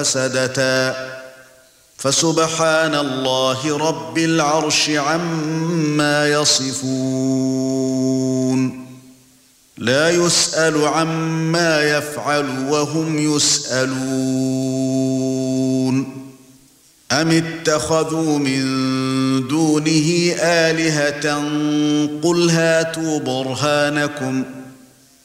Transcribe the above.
فسدتا فسبحان الله رب العرش عما يصفون لا يسأل عما يفعل وهم يسألون أم اتخذوا من دونه آلهة قل هاتوا برهانكم